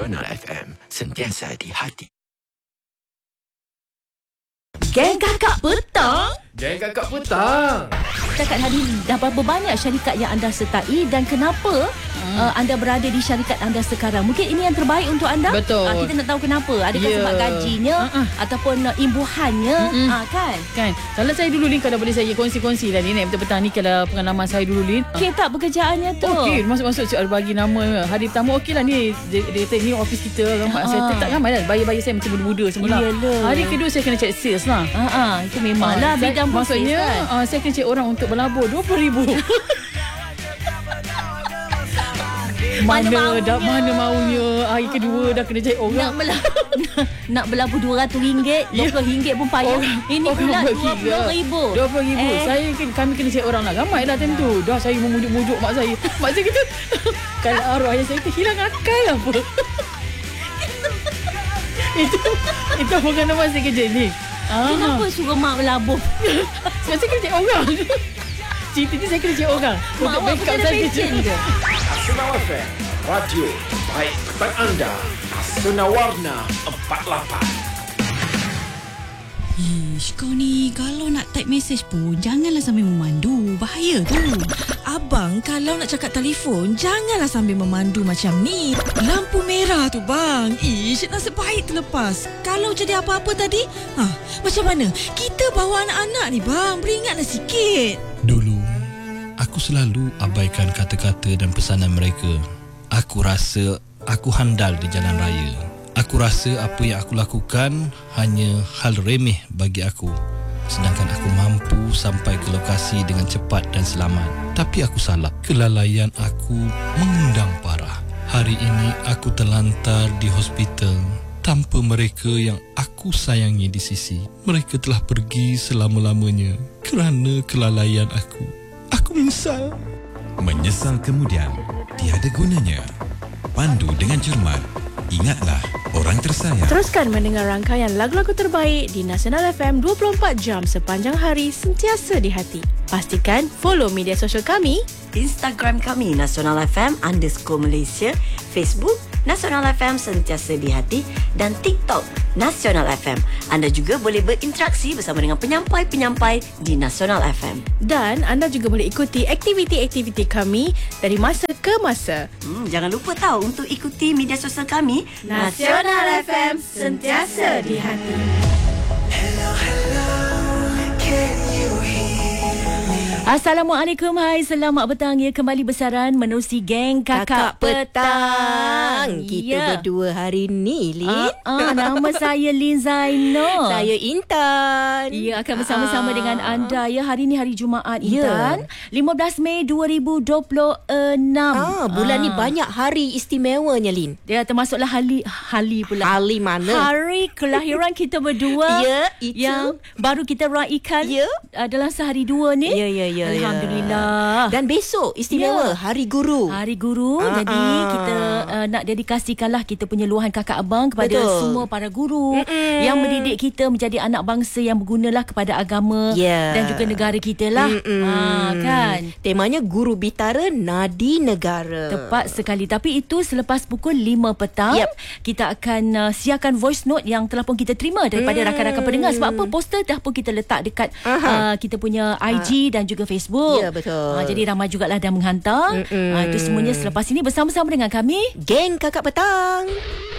Nasional FM, sentiasa di hati. Geng Kakak Petang. Geng Kakak Petang. Setakat hari ini, dah berapa banyak syarikat yang anda sertai dan kenapa anda berada di syarikat anda sekarang? Mungkin ini yang terbaik untuk anda. Betul. Kita nak tahu kenapa. Adakah sebab gajinya ataupun imbuhannya? Kan? Kalau saya dulu, Lin, kalau boleh saya kongsi-kongsi lah, Lin, petang ni kalau pengalaman saya dulu, Lin. Okey tak pekerjaannya tu? Okey, masuk saya bagi nama. Hari pertama okey lah ni. Dia kata ni office kita. Saya tak ramai lah. Bayar saya macam muda-muda semula. Hari kedua saya kena check sales lah. Itu memanglah bidang maksudnya kan? Saya kena cek orang untuk berlabur 20,000. Mana maunya. Hari kedua dah kena cek orang. Nak berlabur RM200, RM20 pun payah. Ini pula RM20,000. RM20,000. Kami kena cek orang lah. Ramai lah tentu. Dah saya memujuk-mujuk mak saya. Mak saya kata, kalau arwah ayah saya kata, hilang akal apa. Itu bukan nama saya kerja ni. Kenapa suruh mak berlabur? Sebab saya kena cek orang. Cerita ni saya kena cek orang. Mak awak bukan ada pencen je. Nasional FM, radio baik petang anda. Nasional Warna 48. Ish, kau ni kalau nak type message pun janganlah sambil memandu. Bahaya tu. Abang kalau nak cakap telefon janganlah sambil memandu macam ni. Lampu merah tu bang. Ish, nasib baik terlepas. Kalau jadi apa-apa tadi, macam mana? Kita bawa anak-anak ni bang. Beringatlah sikit. Dulu, aku selalu abaikan kata-kata dan pesanan mereka. Aku rasa aku handal di jalan raya. Aku rasa apa yang aku lakukan hanya hal remeh bagi aku. Sedangkan aku mampu sampai ke lokasi dengan cepat dan selamat. Tapi aku salah. Kelalaian aku mengundang parah. Hari ini aku terlantar di hospital tanpa mereka yang aku sayangi di sisi. Mereka telah pergi selama-lamanya kerana kelalaian aku. Aku menyesal. Menyesal kemudian tiada gunanya. Pandu dengan cermat. Ingatlah orang tersayang. Teruskan mendengar rangkaian lagu-lagu terbaik di Nasional FM 24 jam sepanjang hari, sentiasa di hati. Pastikan follow media sosial kami. Instagram kami nasionalfm_Malaysia, Facebook Nasional FM Sentiasa di Hati dan TikTok Nasional FM. Anda juga boleh berinteraksi bersama dengan penyampai-penyampai di Nasional FM. Dan anda juga boleh ikuti aktiviti-aktiviti kami dari masa ke masa. Jangan lupa tahu untuk ikuti media sosial kami Nasional FM Sentiasa di Hati. Hello, can you hear? Assalamualaikum, hai, selamat petang ya. Kembali besaran menerusi Geng Kakak Petang. Kita berdua hari ni, Lin. Nama saya Lin Zaino. Saya Intan. Ya, akan bersama-sama dengan anda ya. Hari ni hari Jumaat, Intan, 15 Mei 2026. Bulan ni banyak hari istimewanya, Lin. Ya, termasuklah Hali pula. Hali mana? Hari kelahiran kita berdua. Ya, itu. Yang baru kita raikan dalam sehari dua ni. Ya. Alhamdulillah. Dan besok istimewa Hari Guru. Hari Guru. Jadi kita nak dedikasikanlah kita punya luahan kakak abang kepada semua para guru yang mendidik kita menjadi anak bangsa yang bergunalah kepada agama dan juga negara kita lah. Kan? Temanya Guru Bitara Nadi Negara. Tepat sekali. Tapi itu selepas pukul 5 petang kita akan siarkan voice note yang telah pun kita terima daripada rakan-rakan pendengar. Sebab apa? Poster dah pun kita letak dekat kita punya IG dan juga Facebook. Ya, betul. Jadi ramai jugalah dah menghantar. Itu semuanya selepas ini bersama-sama dengan kami, Geng Kakak Petang.